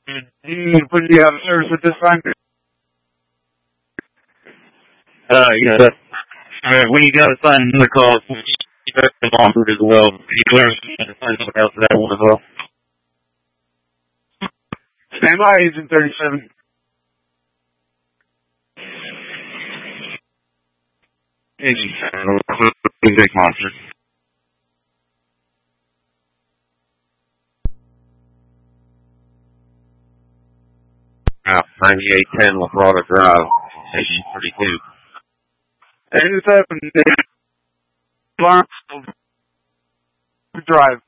Do you need to put you out of service at this time? Yeah, that's, when you got to sign another call, that's offered as well. You clear to sign something else for that one as well. Stand by, Agent 37. Agent, Big Monster. 9810 La Florida Drive, Agent 32. And it's happened. Drive.